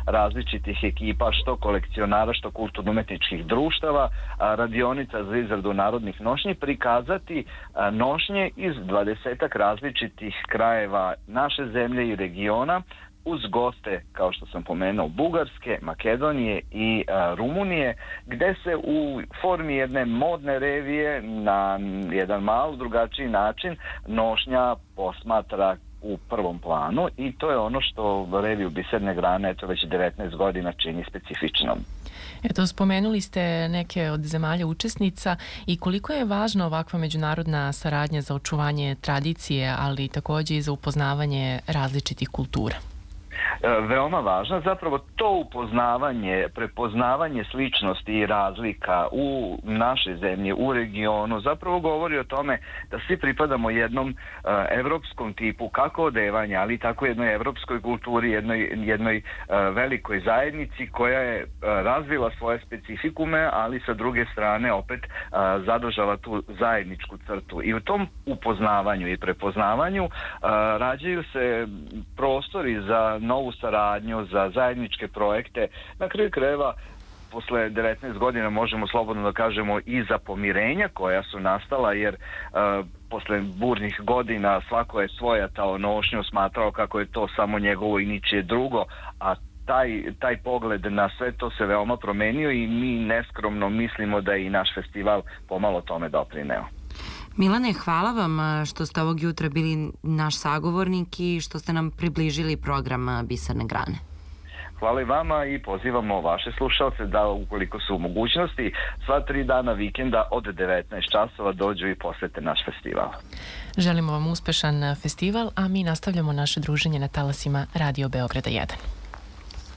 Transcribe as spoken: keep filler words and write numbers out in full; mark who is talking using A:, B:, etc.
A: različitih ekipa, što kolekcionara, što kulturno-umetničkih društava, radionica za izradu narodnih nošnji, prikazati nošnje iz dvadesetak različitih krajeva naše zemlje i regiona, uz goste, kao što sam pomenuo, Bugarske, Makedonije i a, Rumunije, gde se u formi jedne modne revije na jedan malo drugačiji način nošnja posmatra u prvom planu i to je ono što reviju Biserne grane eto već devetnaest godina čini specifičnom.
B: Eto, spomenuli ste neke od zemalja učesnica i koliko je važna ovakva međunarodna saradnja za očuvanje tradicije, ali takođe i za upoznavanje različitih kultura?
A: Veoma važna, zapravo to upoznavanje, prepoznavanje sličnosti i razlika u našoj zemlji, u regionu, zapravo govori o tome da svi pripadamo jednom uh, evropskom tipu kako odevanja, ali tako jednoj evropskoj kulturi, jednoj, jednoj uh, velikoj zajednici koja je uh, razvila svoje specifikume, ali sa druge strane opet uh, zadržala tu zajedničku crtu. I u tom upoznavanju i prepoznavanju uh, rađaju se prostori za novu saradnju, za zajedničke projekte. Na kraju krajeva, posle devetnaest godina možemo slobodno da kažemo i za pomirenja koja su nastala, jer uh, posle burnih godina svako je svojatao nošnju, smatrao kako je to samo njegovo i ničije drugo, a taj, taj pogled na sve to se veoma promenio i mi neskromno mislimo da je i naš festival pomalo tome doprineo.
C: Milane, hvala vam što ste ovog jutra bili naš sagovornik i što ste nam približili program Biserne grane.
A: Hvala i vama i pozivamo vaše slušalce da ukoliko su u mogućnosti sva tri dana vikenda od devetnaest časova dođu i posete naš festival.
B: Želimo vam uspešan festival, a mi nastavljamo naše druženje na talasima Radio Beograda jedan.